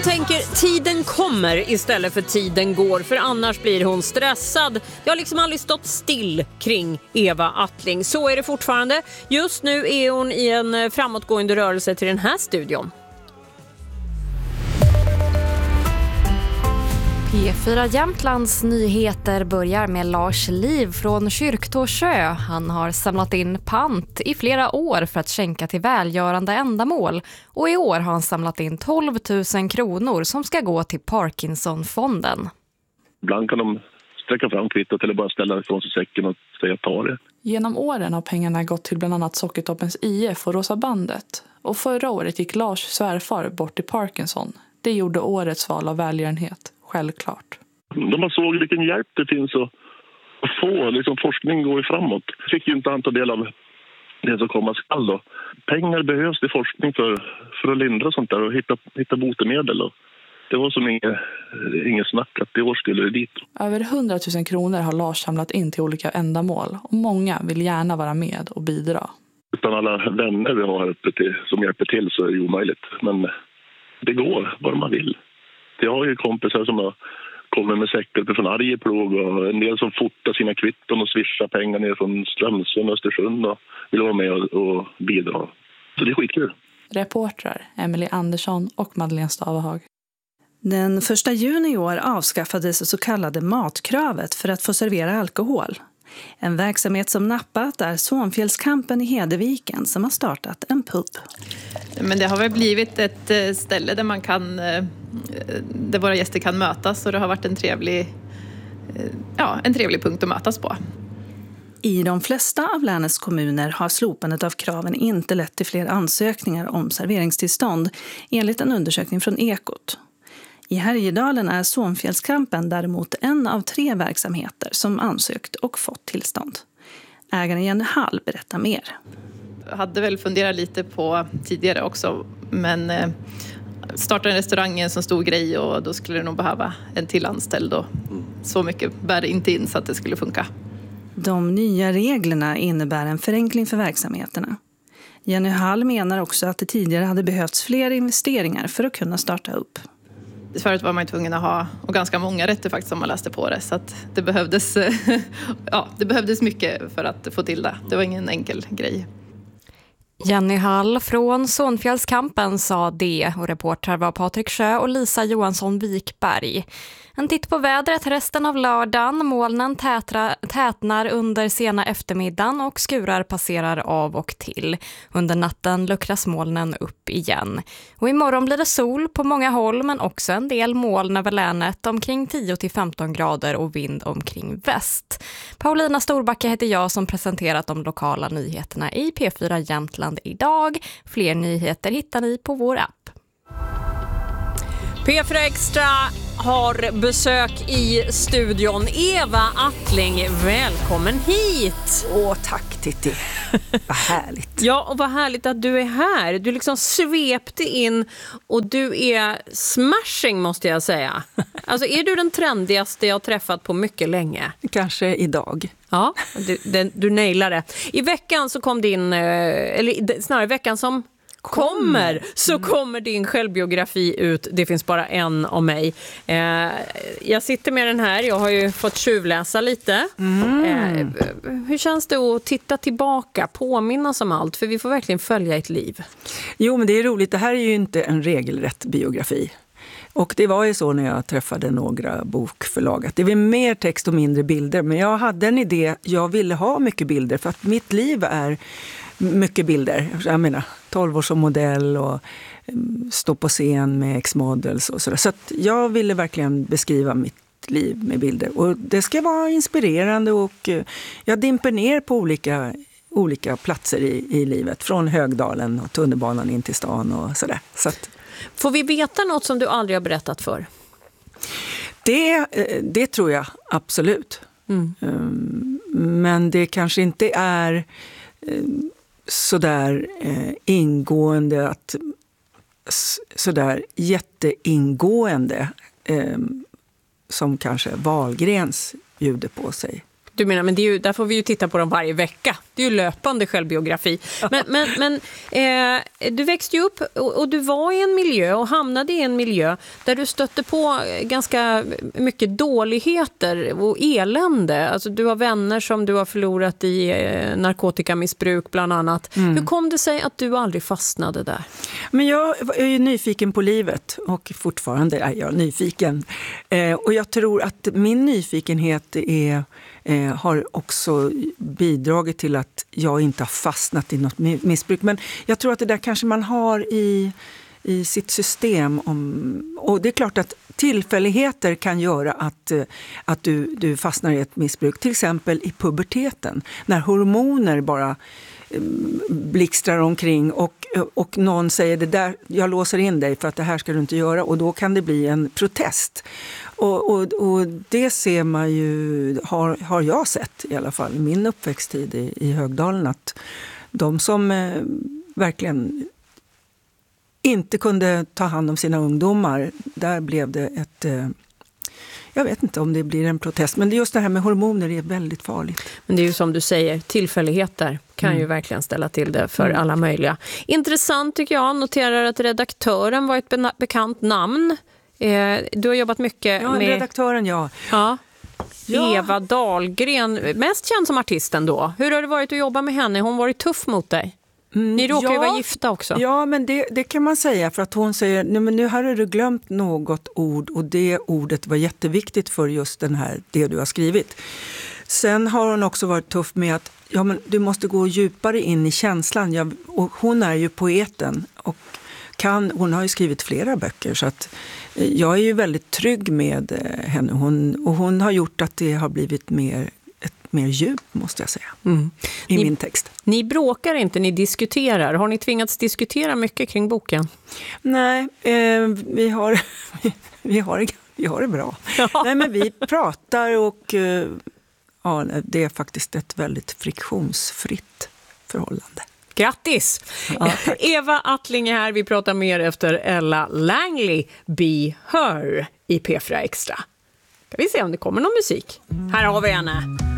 tänker tiden kommer istället för tiden går, för annars blir hon stressad. Det har liksom aldrig stått still kring Eva Attling. Så är det fortfarande. Just nu är hon i en framåtgående rörelse till den här studion. P4 Jämtlands nyheter börjar med Lars Liv från Kyrktåsjö. Han har samlat in pant i flera år för att skänka till välgörande ändamål. Och i år har han samlat in 12 000 kronor som ska gå till Parkinsonfonden. Ibland kan de sträcka fram kvittot eller bara ställa ifrån sig säcken och säga ta det. Genom åren har pengarna gått till bland annat Sockertoppens IF och Rosa bandet. Och förra året gick Lars svärfar bort till Parkinson. Det gjorde årets val av välgörenhet. Självklart. De såg vilken hjälp det finns att få. Liksom forskning går ju framåt. Fick ju inte han ta del av det som komma skall då. Pengar behövs i forskning för att lindra sånt där och hitta botemedel. Och det var som inget snack att det år skulle det dit. Över 100 000 kronor har Lars samlat in till olika ändamål. Och många vill gärna vara med och bidra. Utan alla vänner vi har här uppe som hjälper till så är det omöjligt. Men det går, bara man vill. Jag har ju kompisar som har kommit med säckar från Arjeplog och en del som fotar sina kvitton och swishar pengar ner från Strömsund och Östersund och vill vara med och bidra. Så det är skitkul. Reportrar Emily Andersson och Madeleine Stavehag. Den 1 juni i år avskaffades det så kallade matkravet för att få servera alkohol. En verksamhet som nappat är Sånfjällskampen i Hedeviken som har startat en pub. Men det har väl blivit ett ställe där där våra gäster kan mötas, och det har varit en trevlig punkt att mötas på. I de flesta av länets kommuner har slopandet av kraven inte lett till fler ansökningar om serveringstillstånd, enligt en undersökning från Ekot. I Härjedalen är Sånfjällskampen däremot en av 3 verksamheter som ansökt och fått tillstånd. Ägaren Jenny Hall berättar mer. Jag hade väl funderat lite på tidigare också, men starta en restaurang är en så stor grej och då skulle det nog behöva en till anställd, och så mycket bär det inte in så att det skulle funka. De nya reglerna innebär en förenkling för verksamheterna. Jenny Hall menar också att det tidigare hade behövts fler investeringar för att kunna starta upp. Förut var man tvungen att ha, och ganska många rätter faktiskt som man läste på det, så att det behövdes mycket för att få till det. Det var ingen enkel grej. Jenny Hall från Sånfjällskampen sa det, och reportrar var Patrik Sjö och Lisa Johansson Wikberg. En titt på vädret resten av lördagen. Molnen tätnar under sena eftermiddagen och skurar passerar av och till. Under natten luckras molnen upp igen. Och imorgon blir det sol på många håll, men också en del moln över länet, omkring 10-15 grader och vind omkring väst. Paulina Storbacke heter jag som presenterat de lokala nyheterna i P4 Jämtland idag. Fler nyheter hittar ni på vår app. P4 Extra har besök i studion. Eva Attling, välkommen hit. Tack Titti. Vad härligt. Ja, och vad härligt att du är här. Du liksom svepte in och du är smashing, måste jag säga. Alltså, är du den trendigaste jag har träffat på mycket länge? Kanske idag. Ja, du nailar det. I veckan så kom snarare veckan som kommer din självbiografi ut. Det finns bara en om mig. Jag sitter med den här. Jag har ju fått tjuvläsa lite. Hur känns det att titta tillbaka, påminnas om allt? För vi får verkligen följa ett liv. Jo, men det är roligt. Det här är ju inte en regelrätt biografi. Och det var ju så när jag träffade några bokförlag att det var mer text och mindre bilder. Men jag hade en idé. Jag ville ha mycket bilder för att mitt liv är mycket bilder. Jag menar, 12 år som modell och stå på scen med X-models och sådär. Så att jag ville verkligen beskriva mitt liv med bilder. Och det ska vara inspirerande, och jag dimper ner på olika platser i livet. Från Högdalen och tunnelbanan in till stan och sådär. Så att, får vi veta något som du aldrig har berättat för? Det tror jag absolut. Men det kanske inte är sådär ingående, sådär jätteingående som kanske Wahlgrens bjuder på sig Du menar, men det är ju, där får vi ju titta på dem varje vecka. Det är ju löpande självbiografi. Men du växte ju upp och du var i en miljö och hamnade i en miljö där du stötte på ganska mycket dåligheter och elände. Alltså du har vänner som du har förlorat i narkotikamissbruk bland annat. Hur kom det sig att du aldrig fastnade där? Men jag är ju nyfiken på livet och fortfarande är jag nyfiken. Och jag tror att min nyfikenhet har också bidragit till att jag inte har fastnat i något missbruk. Men jag tror att det där kanske man har i sitt system. Och det är klart att tillfälligheter kan göra att du fastnar i ett missbruk. Till exempel i puberteten, när hormoner bara blixtrar omkring och någon säger det där, jag låser in dig för att det här ska du inte göra, och då kan det bli en protest. Och det ser man ju, har jag sett i alla fall i min uppväxttid i Högdalen, att de som verkligen inte kunde ta hand om sina ungdomar, där blev det ett... Jag vet inte om det blir en protest, men just det här med hormoner är väldigt farligt. Men det är ju som du säger, tillfälligheter kan ju verkligen ställa till det för alla möjliga. Intressant tycker jag, noterar att redaktören var ett bekant namn. Du har jobbat mycket med... redaktören, ja. Eva Dahlgren, mest känd som artisten då. Hur har det varit att jobba med henne? Hon har varit tuff mot dig. Ni råkar ju vara gifta också. Ja, men det kan man säga, för att hon säger, nej, men nu har du glömt något ord, och det ordet var jätteviktigt för just det du har skrivit. Sen har hon också varit tuff med att men du måste gå djupare in i känslan. Och hon är ju poeten och hon har ju skrivit flera böcker, så att jag är ju väldigt trygg med henne. Hon har gjort att det har blivit mer djup, måste jag säga, i min text. Ni bråkar inte, ni diskuterar. Har ni tvingats diskutera mycket kring boken? Nej, vi har det bra. Ja. Nej, men vi pratar och det är faktiskt ett väldigt friktionsfritt förhållande. Grattis! Ja, Eva Attling är här. Vi pratar mer efter Ella Langley, Be Her, i P4 Extra. Ska vi se om det kommer någon musik. Här har vi henne.